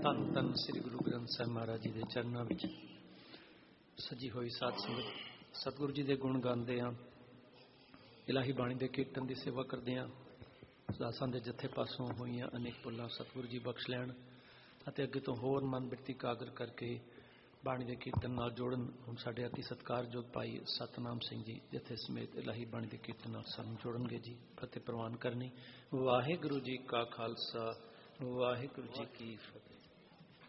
ਧੰਨ ਧੰਨ ਸ੍ਰੀ ਗੁਰੂ ਗ੍ਰੰਥ ਸਾਹਿਬ ਮਹਾਰਾਜ ਜੀ ਦੇ ਚਰਨਾਂ ਵਿੱਚ ਸਜੀ ਹੋਈ ਸਾਧ ਸੰਗਤ ਸਤਿਗੁਰੂ ਜੀ ਦੇ ਗੁਣ ਗਾਉਂਦੇ ਹਾਂ, ਇਲਾਹੀ ਬਾਣੀ ਦੇ ਕੀਰਤਨ ਦੀ ਸੇਵਾ ਕਰਦੇ ਹਾਂ। ਦਾਸਾਂ ਦੇ ਜੱਥੇ ਪਾਸੋਂ ਹੋਈਆਂ ਅਨੇਕ ਭੁੱਲਾਂ ਸਤਿਗੁਰੂ ਜੀ ਬਖਸ਼ ਲੈਣ ਅਤੇ ਅੱਗੇ ਤੋਂ ਹੋਰ ਮਨ ਬਿਰਤੀ ਕਾਗਰ ਕਰਕੇ ਬਾਣੀ ਦੇ ਕੀਰਤਨ ਨਾਲ ਜੋੜਨ। ਹੁਣ ਸਾਡੇ ਅਤੀ ਸਤਿਕਾਰਯੋਗ ਭਾਈ ਸਤਨਾਮ ਸਿੰਘ ਜੀ ਜਥੇ ਸਮੇਤ ਇਲਾਹੀ ਬਾਣੀ ਦੇ ਕੀਰਤਨ ਨਾਲ ਸਾਨੂੰ ਜੋੜਨਗੇ ਜੀ। ਫਤਿਹ ਪ੍ਰਵਾਨ ਕਰਨੀ। ਵਾਹਿਗੁਰੂ ਜੀ ਕਾ ਖਾਲਸਾ, ਵਾਹਿਗੁਰੂ ਜੀ ਕੀ ਫਤਿਹ।